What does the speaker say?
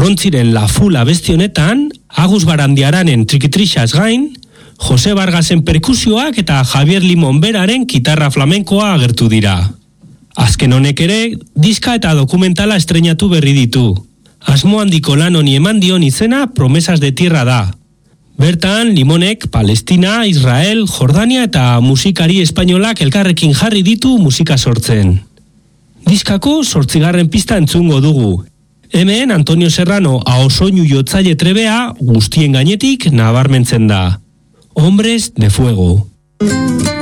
Urrontziren La Full abesti honetan, Agus Barandiaranen Trikitrixaz gain, Jose Vargasen perkusioak eta Javier Limon beraren gitarra flamenkoa agertu dira. Azken honek ere, diska eta dokumentala estreinatu berri ditu. Asmo handiko lan honi eman dion izena Promesas de Tierra da. Bertan, Limonek Palestina, Israel, Jordania eta musikari espainolak elkarrekin jarri ditu musika sortzen. Diskako 8. pista entzungo dugu. Hemen Antonio Serrano ahosoinu jotzaile trebea guztien gainetik nabarmentzen da. Hombres de Fuego.